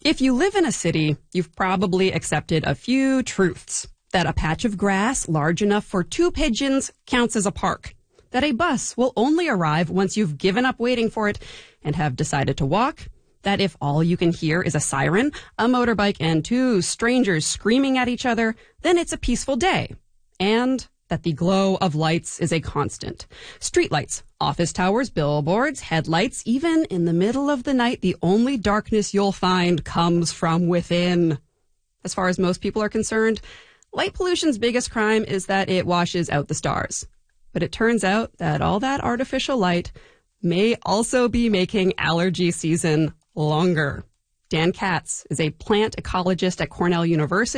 If you live in a city, you've probably accepted a few truths. That a patch of grass large enough for 2 pigeons counts as a park. That a bus will only arrive once you've given up waiting for it and have decided to walk. That if all you can hear is a siren, a motorbike, and 2 strangers screaming at each other, then it's a peaceful day. And that the glow of lights is a constant. Streetlights, office towers, billboards, headlights, even in the middle of the night, the only darkness you'll find comes from within. As far as most people are concerned, light pollution's biggest crime is that it washes out the stars. But it turns out that all that artificial light may also be making allergy season longer. Dan Katz is a plant ecologist at Cornell University.